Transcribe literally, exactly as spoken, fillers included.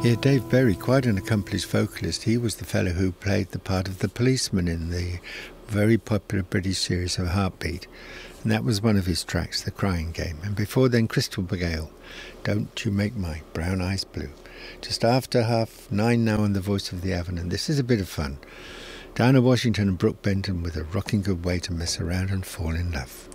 Yeah, Dave Berry, quite an accomplished vocalist. He was the fellow who played the part of the policeman in the very popular British series of Heartbeat. And that was one of his tracks, The Crying Game. And before then, Christopher Gale, Don't You Make My Brown Eyes Blue. Just after half nine now on The Voice of the Avon, and this is a bit of fun. Diana Washington and Brooke Benton with A Rocking Good Way to Mess Around and Fall in Love.